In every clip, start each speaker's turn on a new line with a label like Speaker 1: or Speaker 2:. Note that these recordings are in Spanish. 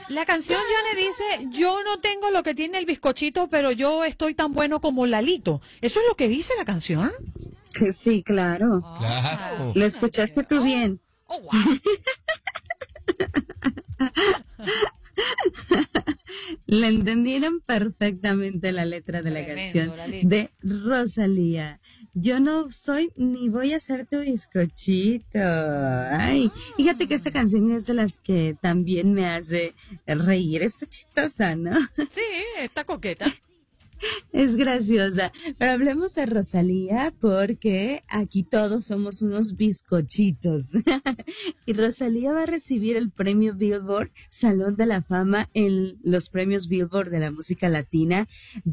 Speaker 1: La canción ya le dice, yo no tengo lo que tiene el bizcochito, pero yo estoy tan bueno como Lalito. ¿Eso es lo que dice la canción?
Speaker 2: Que sí, claro.
Speaker 3: Claro.
Speaker 2: Lo escuchaste tú bien.
Speaker 1: Oh, wow.
Speaker 2: Le entendieron perfectamente la letra de la
Speaker 1: Tremendo,
Speaker 2: canción
Speaker 1: Lalito.
Speaker 2: de Rosalía. Yo no soy ni voy a ser tu bizcochito. Ay, fíjate que esta canción es de las que también me hace reír. Está chistosa, ¿no?
Speaker 1: Sí, está coqueta.
Speaker 2: Es graciosa. Pero hablemos de Rosalía porque aquí todos somos unos bizcochitos. Y Rosalía va a recibir el premio Billboard Salón de la Fama en los premios Billboard de la música latina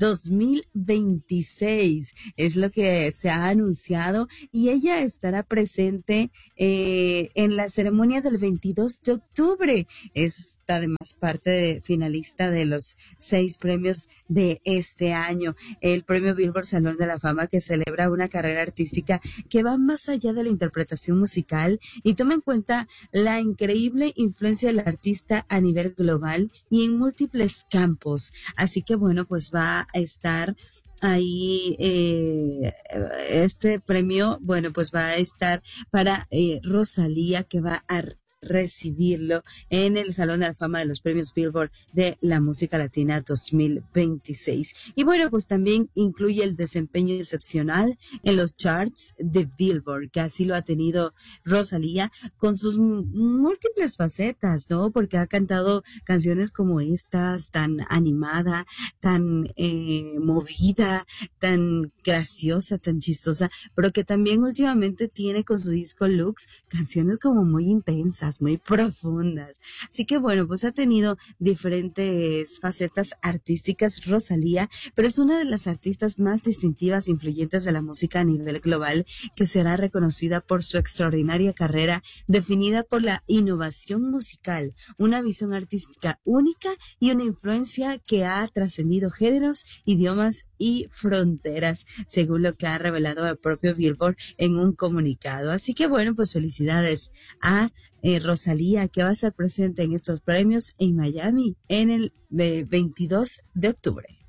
Speaker 2: 2026. Es lo que se ha anunciado y ella estará presente en la ceremonia del 22 de octubre. Es además finalista de los 6 premios de este año, el premio Billboard Salón de la Fama, que celebra una carrera artística que va más allá de la interpretación musical y toma en cuenta la increíble influencia del artista a nivel global y en múltiples campos. Así que bueno, pues va a estar ahí este premio, bueno, pues va a estar para Rosalía, que va a recibirlo en el Salón de la Fama de los Premios Billboard de la Música Latina 2026. Y bueno, pues también incluye el desempeño excepcional en los charts de Billboard, que así lo ha tenido Rosalía con sus múltiples facetas, ¿no? Porque ha cantado canciones como estas, tan animada, tan movida, tan graciosa, tan chistosa, pero que también últimamente tiene con su disco Lux canciones como muy intensas, muy profundas. Así que bueno, pues ha tenido diferentes facetas artísticas Rosalía, pero es una de las artistas más distintivas e influyentes de la música a nivel global, que será reconocida por su extraordinaria carrera definida por la innovación musical, una visión artística única y una influencia que ha trascendido géneros, idiomas y fronteras, según lo que ha revelado el propio Billboard en un comunicado. Así que bueno, pues felicidades a Rosalía, que va a estar presente en estos premios en Miami en el 22 de octubre.